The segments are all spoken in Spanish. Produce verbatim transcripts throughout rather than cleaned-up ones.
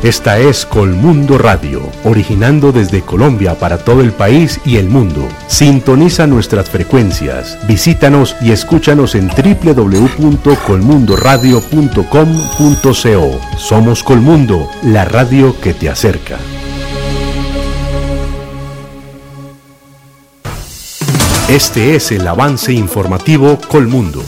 Esta es Colmundo Radio, originando desde Colombia para todo el país y el mundo. Sintoniza nuestras frecuencias, visítanos y escúchanos en doble u doble u doble u punto colmundo radio punto com punto co. Somos Colmundo, la radio que te acerca. Este es el avance informativo Colmundo.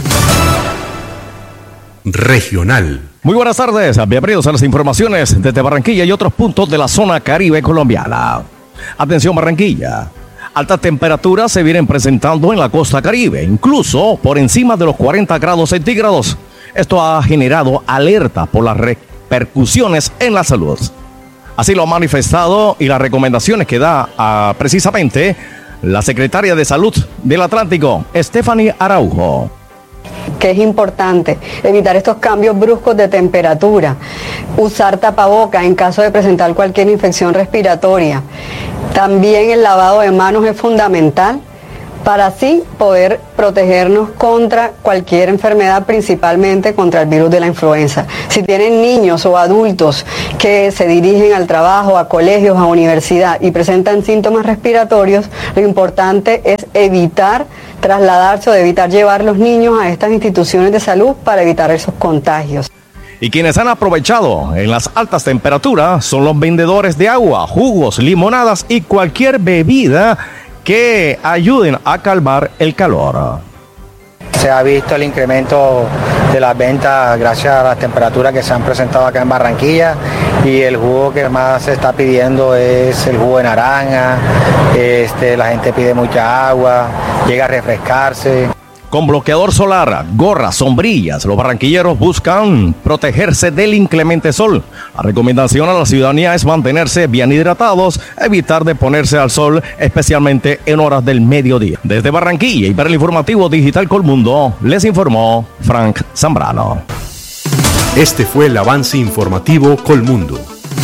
Regional. Muy buenas tardes, bienvenidos a las informaciones desde Barranquilla y otros puntos de la zona Caribe colombiana. Atención Barranquilla, altas temperaturas se vienen presentando en la costa Caribe, incluso por encima de los cuarenta grados centígrados. Esto ha generado alerta por las repercusiones en la salud. Así lo ha manifestado y las recomendaciones que da a, precisamente la secretaria de Salud del Atlántico, Stephanie Araujo. Que es importante evitar estos cambios bruscos de temperatura, usar tapaboca en caso de presentar cualquier infección respiratoria. También el lavado de manos es fundamental para así poder protegernos contra cualquier enfermedad, principalmente contra el virus de la influenza. Si tienen niños o adultos que se dirigen al trabajo, a colegios, a universidad y presentan síntomas respiratorios, lo importante es evitar trasladarse o de evitar llevar los niños a estas instituciones de salud para evitar esos contagios. Y quienes han aprovechado en las altas temperaturas son los vendedores de agua, jugos, limonadas y cualquier bebida que ayuden a calmar el calor. Se ha visto el incremento de las ventas gracias a las temperaturas que se han presentado acá en Barranquilla, y el jugo que más se está pidiendo es el jugo de naranja. Este, la gente pide mucha agua, llega a refrescarse. Con bloqueador solar, gorras, sombrillas, los barranquilleros buscan protegerse del inclemente sol. La recomendación a la ciudadanía es mantenerse bien hidratados, evitar de ponerse al sol, especialmente en horas del mediodía. Desde Barranquilla y para el informativo digital Colmundo, les informó Frank Zambrano. Este fue el avance informativo Colmundo.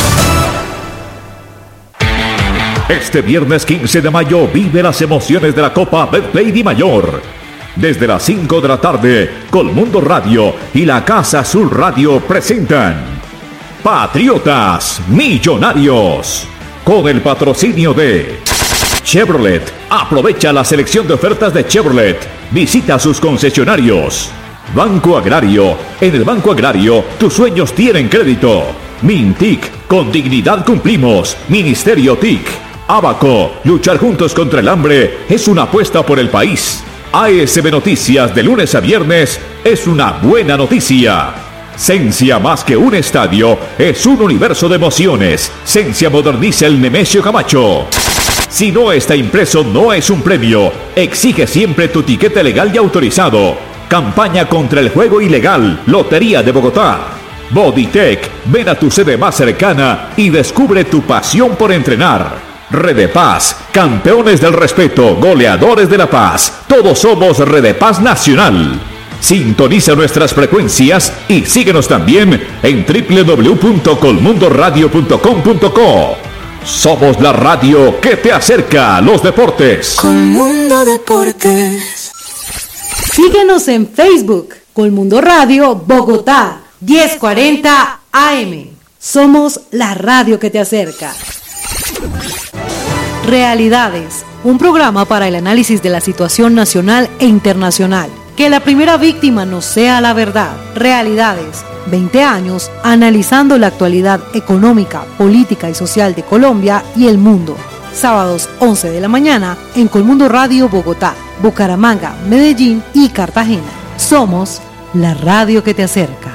Este viernes quince de mayo vive las emociones de la Copa Betplay Di Mayor. Desde las cinco de la tarde, Colmundo Radio y la Casa Azul Radio presentan Patriotas Millonarios, con el patrocinio de Chevrolet. Aprovecha la selección de ofertas de Chevrolet. Visita sus concesionarios. Banco Agrario. En el Banco Agrario, tus sueños tienen crédito. Mintic. Con dignidad cumplimos. Ministerio T I C. Abaco. Luchar juntos contra el hambre es una apuesta por el país. A S B Noticias de lunes a viernes es una buena noticia. Sencia, más que un estadio, es un universo de emociones. Sencia moderniza el Nemesio Camacho. Si no está impreso, no es un premio. Exige siempre tu tiquete legal y autorizado. Campaña contra el juego ilegal. Lotería de Bogotá. Bodytech, ven a tu sede más cercana y descubre tu pasión por entrenar. Redepaz, campeones del respeto, goleadores de la paz. Todos somos Redepaz Nacional. Sintoniza nuestras frecuencias y síguenos también en doble u doble u doble u punto colmundo radio punto com punto co. Somos la radio que te acerca a los deportes. Colmundo Deportes. Síguenos en Facebook, Colmundo Radio Bogotá, diez cuarenta A M. Somos la radio que te acerca. Realidades, un programa para el análisis de la situación nacional e internacional. Que la primera víctima no sea la verdad. Realidades, veinte años analizando la actualidad económica, política y social de Colombia y el mundo. Sábados once de la mañana en Colmundo Radio Bogotá, Bucaramanga, Medellín y Cartagena. Somos la radio que te acerca.